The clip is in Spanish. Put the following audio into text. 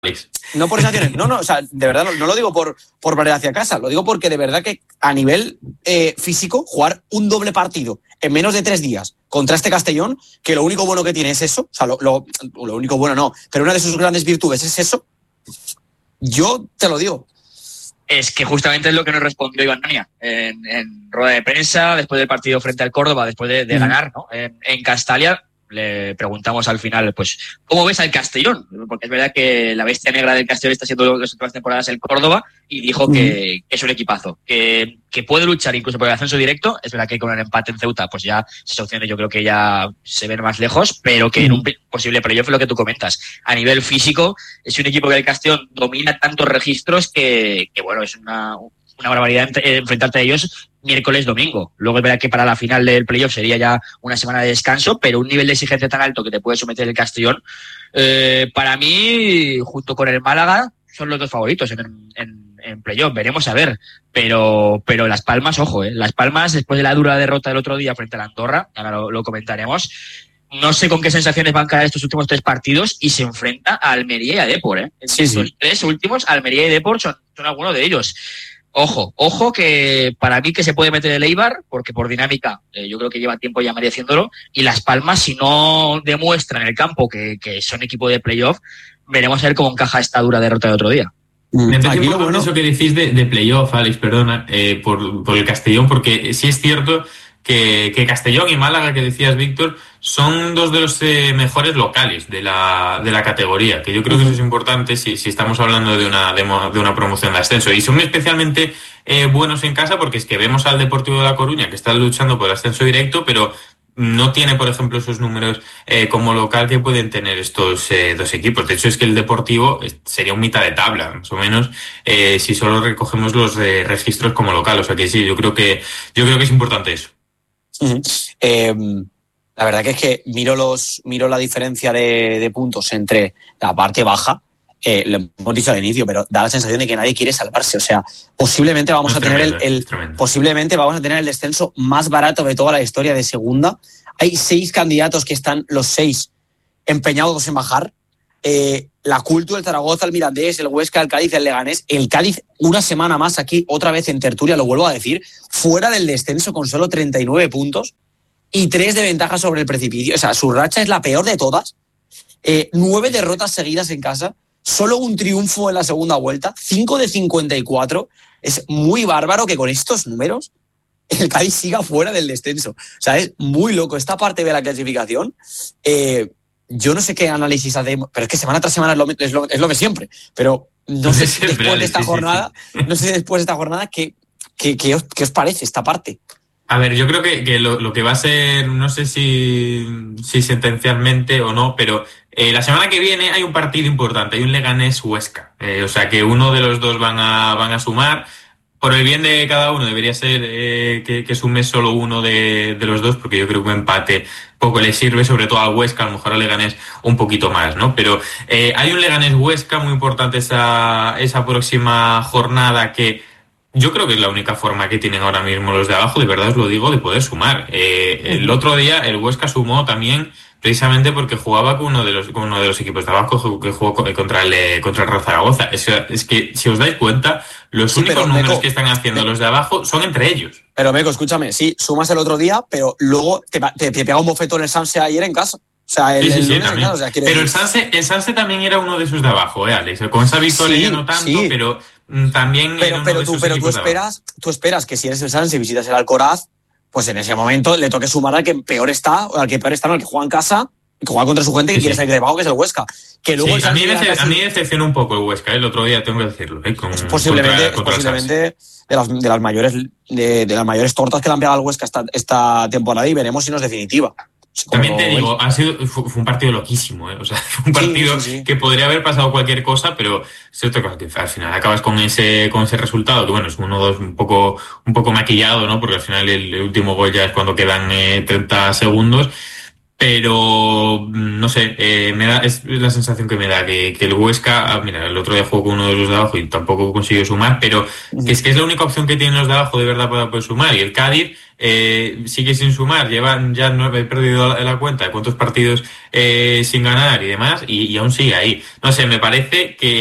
Alex. No por sensaciones, no, o sea, de verdad no lo digo por barrer hacia casa, lo digo porque de verdad que a nivel físico, jugar un doble partido en menos de 3 días contra este Castellón, que lo único bueno que tiene es eso, o sea, lo único bueno no, pero una de sus grandes virtudes es eso, yo te lo digo. Es que justamente es lo que nos respondió Iván Nonia en rueda de prensa, después del partido frente al Córdoba, después de ganar, ¿no? En Castalia. Le preguntamos al final, pues, ¿cómo ves al Castellón? Porque es verdad que la bestia negra del Castellón está siendo las últimas temporadas el Córdoba, y dijo que es un equipazo, que puede luchar incluso por el ascenso directo. Es verdad que con el empate en Ceuta, pues ya esas opciones yo creo que ya se ven más lejos, pero que en un posible playoff es lo que tú comentas. A nivel físico, es un equipo que el Castellón domina tantos registros que bueno, es una barbaridad enfrentarte a ellos miércoles, domingo. Luego es verdad que para la final del playoff sería ya una semana de descanso, pero un nivel de exigencia tan alto que te puede someter el Castellón, para mí, junto con el Málaga, son los dos favoritos en playoff. Veremos a ver, pero Las Palmas, ojo, Las Palmas, después de la dura derrota del otro día frente a la Andorra, ahora lo comentaremos, no sé con qué sensaciones van a quedar estos últimos 3 partidos, y se enfrenta a Almería y a Depor, Estos 3 últimos, Almería y Depor, son algunos de ellos. Ojo que para mí que se puede meter el Eibar, porque por dinámica yo creo que lleva tiempo ya mereciéndolo, y Las Palmas, si no demuestran en el campo que son equipo de playoff, veremos a ver cómo encaja esta dura derrota de otro día. Me parece importante eso que decís de playoff, Alex, perdona, por el Castellón, porque sí es cierto que Castellón y Málaga, que decías, Víctor, son 2 de los mejores locales de la categoría, que yo creo que eso es importante si estamos hablando de una promoción de ascenso, y son especialmente buenos en casa, porque es que vemos al Deportivo de La Coruña, que está luchando por el ascenso directo, pero no tiene, por ejemplo, esos números como local que pueden tener estos 2 equipos. De hecho, es que el Deportivo sería un mitad de tabla, más o menos, si solo recogemos los registros como local. O sea que sí, yo creo que es importante eso. La verdad que es que miro la diferencia de puntos entre la parte baja, lo hemos dicho al inicio, pero da la sensación de que nadie quiere salvarse. O sea, posiblemente vamos a tener el descenso más barato de toda la historia de segunda. Hay 6 candidatos que están los 6 empeñados en bajar. La Cultu, el Zaragoza, el Mirandés, el Huesca, el Cádiz, el Leganés. El Cádiz, una semana más aquí, otra vez en tertulia, lo vuelvo a decir, fuera del descenso con solo 39 puntos y 3 de ventaja sobre el precipicio. O sea, su racha es la peor de todas. 9 derrotas seguidas en casa, solo un triunfo en la segunda vuelta, 5 de 54. Es muy bárbaro que con estos números el Cádiz siga fuera del descenso. O sea, es muy loco. Esta parte de la clasificación, yo no sé qué análisis hacemos, pero es que semana tras semana es lo de siempre. Pero no sé si después de esta jornada, ¿qué os parece esta parte? A ver, yo creo que lo que va a ser, no sé si sentencialmente o no, pero la semana que viene hay un partido importante, hay un Leganés-Huesca. O sea que uno de los dos van a sumar. Por el bien de cada uno debería ser que sume solo uno de los dos, porque yo creo que un empate poco le sirve, sobre todo al Huesca, a lo mejor al Leganés un poquito más, ¿no? Pero hay un Leganés-Huesca muy importante esa próxima jornada, que yo creo que es la única forma que tienen ahora mismo los de abajo, de verdad os lo digo, de poder sumar. El otro día el Huesca sumó también precisamente porque jugaba con uno de los equipos de abajo que jugó contra el Real Zaragoza. Es que, si os dais cuenta, los únicos números que están haciendo los de abajo son entre ellos. Pero, Meco, escúchame, sí, sumas el otro día, pero luego te pega un bofetón el Sanse ayer en casa. O sea, el lunes en casa, o sea, pero decir... el Sanse también era uno de esos de abajo, Alex. Con esa victoria ya no tanto, pero también... Pero tú esperas que si eres el Sanse y visitas el Alcoraz, pues en ese momento le toque sumar al que peor está, al que juega en casa, que juega contra su gente, que quiere salir de abajo, que es el Huesca. Que luego a mí me decepcionó un poco el Huesca, el otro día, tengo que decirlo. Posiblemente de las mayores tortas que le han pegado al Huesca esta temporada, y veremos si no es definitiva. También te digo, fue un partido loquísimo, O sea, fue un partido que podría haber pasado cualquier cosa, pero es cierto que al final acabas con ese resultado, que bueno, es 1-2 un poco maquillado, ¿no? Porque al final el último gol ya es cuando quedan 30 segundos. pero no sé, es la sensación que me da que el Huesca, mira, el otro día jugó con uno de los de abajo y tampoco consiguió sumar, pero que es la única opción que tienen los de abajo de verdad para poder sumar, y el Cádiz sigue sin sumar, llevan ya 9, he perdido la cuenta de cuántos partidos sin ganar y demás, y aún sigue ahí. No sé, me parece que